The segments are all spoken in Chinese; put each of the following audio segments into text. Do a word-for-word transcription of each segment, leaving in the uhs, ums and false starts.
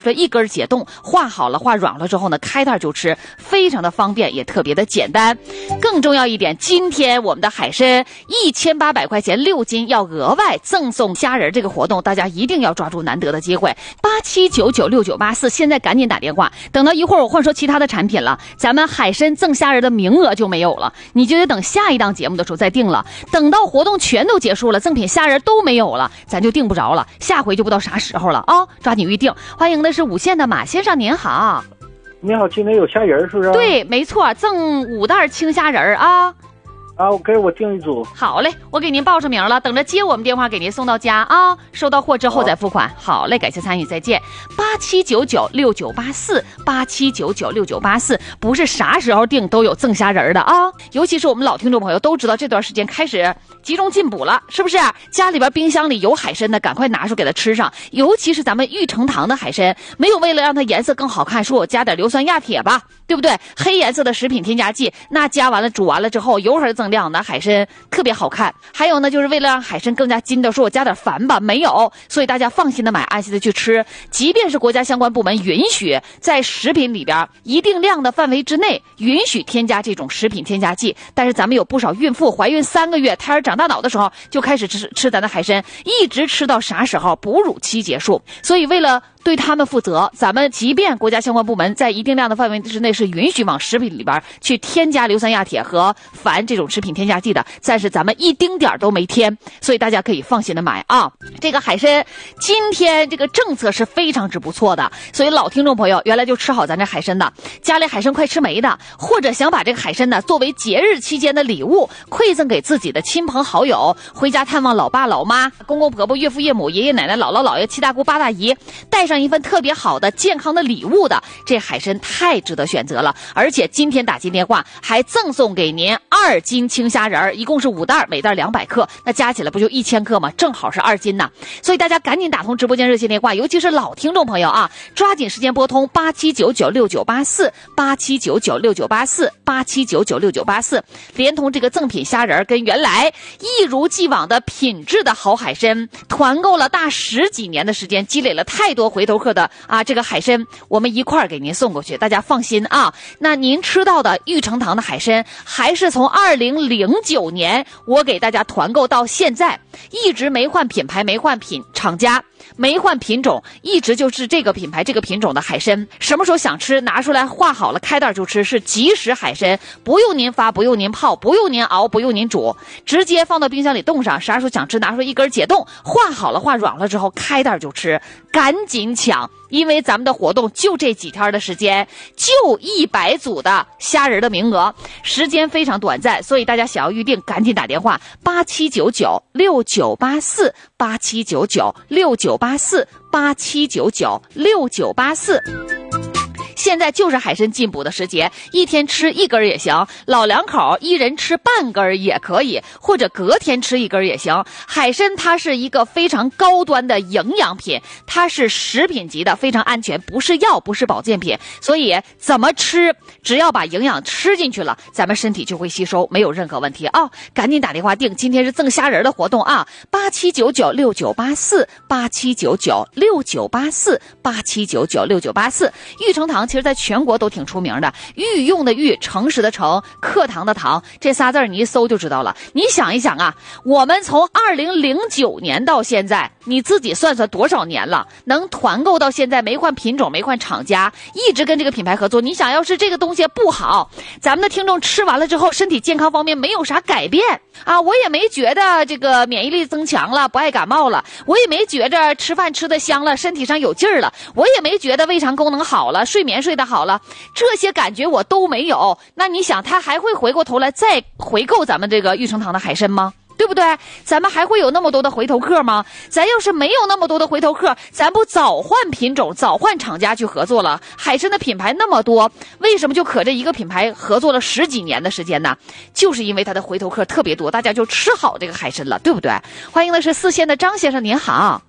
这一根解冻，化好了化软了之后呢，开袋就吃，非常的方便，也特别的简单。更重要一点，今天我们的海参一千八百块钱六斤，要额外赠送虾仁，这个活动大家一定要抓住难得的机会。八七九九六九八四，现在赶紧打电话，等到一会儿我换说其他的产品了，咱们海参赠虾仁的名额就没有了，你就得等下一档节目的时候再定了。等到活动全都结束了，赠品虾仁都没有了，咱就定不着了，下回就不知道啥时候了啊、哦！抓紧预定。欢迎的是五线的马先生，您好。 你好，今天有虾仁是不是？ 对，没错，赠五袋青虾仁啊。 啊，我给我订一组。 好嘞，我给您报上名了，等着接我们电话给您送到家啊。收到货之后再付款。好嘞，感谢参与，再见。八七九九六九八四，八七九九六九八四，不是啥时候订都有赠虾仁的啊。尤其是我们老听众朋友都知道，这段时间开始集中进补了，是不是？家里边冰箱里有海参的，赶快拿出给它吃上。尤其是咱们玉成堂的海参，没有为了让它颜色更好看，说我加点硫酸亚铁吧，对不对？黑颜色的食品添加剂，那加完了煮完了之后，油还增量的海参特别好看。还有呢，就是为了让海参更加筋道，说我加点矾吧，没有，所以大家放心的买，安心的去吃。即便是国家相关部门允许在食品里边一定量的范围之内允许添加这种食品添加剂，但是咱们有不少孕妇怀孕三个月，胎儿长大脑的时候就开始吃吃咱的海参，一直吃到啥时候？哺乳期结束。所以为了对他们负责，咱们即便国家相关部门在一定量的范围之内是允许往食品里边去添加硫酸亚铁和矾这种食品添加剂的，但是咱们一丁点都没添，所以大家可以放心的买啊。这个海参今天这个政策是非常之不错的，所以老听众朋友原来就吃好咱这海参的，家里海参快吃没的，或者想把这个海参呢作为节日期间的礼物馈赠给自己的亲朋好友，回家探望老爸老妈、公公婆婆、岳父岳母、爷爷奶奶、姥姥姥爷、七大姑八大姨，带上一份特别好的健康的礼物的，这海参太值得选择了。而且今天打进电话还赠送给您二斤青虾仁，一共是五袋，每袋两百克，那加起来不就一千克吗？正好是二斤呢。所以大家赶紧打通直播间热线电话，尤其是老听众朋友啊，抓紧时间拨通八七九九六九八四，八七九九六九八四，八七九九六九八四，连同这个赠品虾仁跟原来一如既往的品质的好海参，团购了大十几年的时间，积累了太多回头客的啊，这个海参我们一块儿给您送过去，大家放心啊。那您吃到的玉成堂的海参还是从二零零九年我给大家团购到现在，一直没换品牌，没换品厂家，没换品种，一直就是这个品牌这个品种的海参，什么时候想吃拿出来化好了开袋就吃，是即食海参，不用您发，不用您泡，不用您熬，不用您煮，直接放到冰箱里冻上，啥时候想吃拿出一根解冻，化好了化软了之后开袋就吃，赶紧抢，因为咱们的活动就这几天的时间，就一百组的虾仁的名额，时间非常短暂，所以大家想要预定赶紧打电话八七九九六九八四，八七九九六九八四，八七九九六九八四。现在就是海参进补的时节，一天吃一根也行，老两口一人吃半根也可以，或者隔天吃一根也行。海参它是一个非常高端的营养品，它是食品级的，非常安全，不是药，不是保健品，所以怎么吃只要把营养吃进去了，咱们身体就会吸收，没有任何问题啊、哦！赶紧打电话订，今天是赠虾仁的活动啊，八七九九六九八四，八七九九六九八四，八七九九六九八四。玉成堂其实在全国都挺出名的，御用的御，诚实的诚，课堂的堂，这仨字你一搜就知道了。你想一想啊，我们从二零零九年到现在，你自己算算多少年了，能团购到现在，没换品种，没换厂家，一直跟这个品牌合作。你想要是这个东西不好，咱们的听众吃完了之后身体健康方面没有啥改变啊，我也没觉得这个免疫力增强了，不爱感冒了，我也没觉着吃饭吃得香了，身体上有劲儿了，我也没觉得胃肠功能好了，睡眠睡得好了，这些感觉我都没有，那你想他还会回过头来再回购咱们这个玉成堂的海参吗？对不对？咱们还会有那么多的回头客吗？咱要是没有那么多的回头客，咱不早换品种，早换厂家去合作了？海参的品牌那么多，为什么就可这一个品牌合作了十几年的时间呢？就是因为它的回头客特别多，大家就吃好这个海参了，对不对？欢迎的是四线的张先生，您好。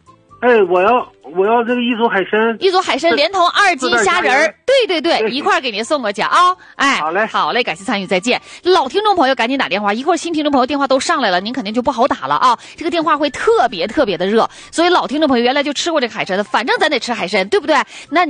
哎，我要我要这个一组海参， 一组海参连同二斤虾仁儿，对对对，一块儿给您送过去啊！哎， 好嘞， 好嘞，感谢参与，再见。老听众朋友赶紧打电话，一会儿新听众朋友电话都上来了，您肯定就不好打了啊！这个电话会特别特别的热，所以老听众朋友原来就吃过这个海参的，反正咱得吃海参，对不对？那你。